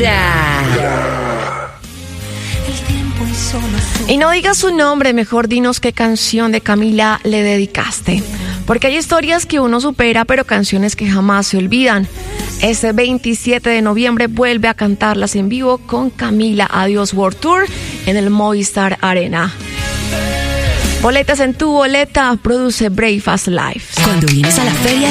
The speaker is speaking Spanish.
Y no digas su nombre, mejor dinos qué canción de Camila le dedicaste. Porque hay historias que uno supera, pero canciones que jamás se olvidan. Este 27 de noviembre vuelve a cantarlas en vivo con Camila Adiós World Tour en el Movistar Arena. Boletas en tu boleta, produce Brave Fast Life. Cuando vienes a la feria